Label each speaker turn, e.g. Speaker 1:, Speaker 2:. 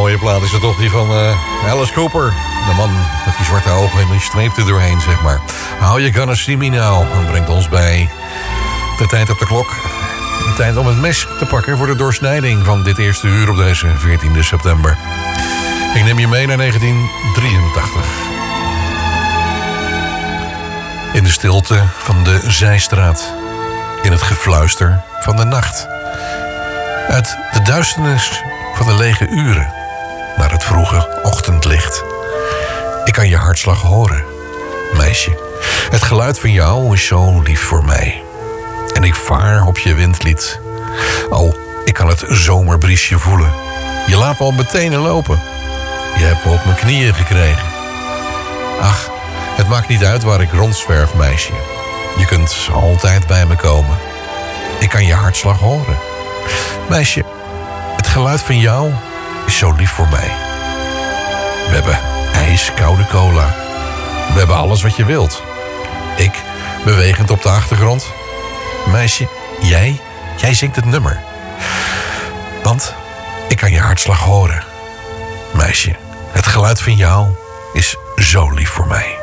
Speaker 1: mooie plaat is het toch die van Alice Cooper. De man met die zwarte ogen en die streep er doorheen, zeg maar. How You Gonna See Me Now. Dat brengt ons bij de tijd op de klok. De tijd om het mes te pakken voor de doorsnijding van dit eerste uur op deze 14e september. Ik neem je mee naar 1983. In de stilte van de zijstraat. In het gefluister van de nacht. Uit de duisternis van de lege uren naar het vroege ochtendlicht. Ik kan je hartslag horen, meisje. Het geluid van jou is zo lief voor mij. En ik vaar op je windlied. Oh, ik kan het zomerbriesje voelen. Je laat me op mijn tenen lopen. Je hebt me op mijn knieën gekregen. Ach, het maakt niet uit waar ik rondzwerf, meisje. Je kunt altijd bij me komen. Ik kan je hartslag horen. Meisje, het geluid van jou is zo lief voor mij. We hebben ijskoude cola. We hebben alles wat je wilt. Ik, bewegend op de achtergrond. Meisje, jij zingt het nummer. Want ik kan je hartslag horen. Meisje, het geluid van jou is zo lief voor mij.